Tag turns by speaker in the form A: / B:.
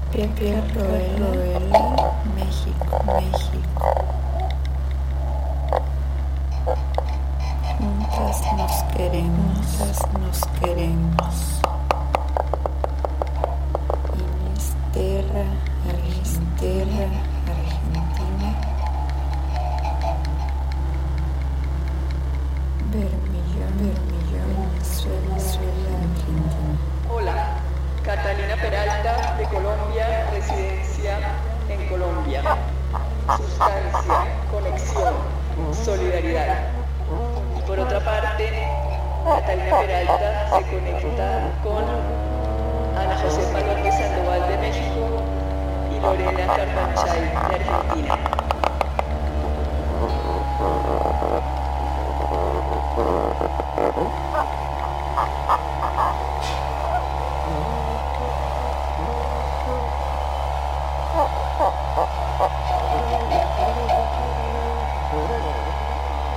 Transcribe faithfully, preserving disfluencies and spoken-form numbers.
A: Pepe Roel, México, México. Juntas nos queremos, juntas nos queremos. Inisterra, Inisterra, Argentina. Bermillón, Bermillón, Venezuela, Venezuela, Argentina.
B: Hola, Catalina Peralta de Colombia, residencia en Colombia. Sustancia, conexión, solidaridad. Y por otra parte, Catalina Peralta se conecta con Ana José Palomé Sandoval de México y Lorena Carpanchay de Argentina.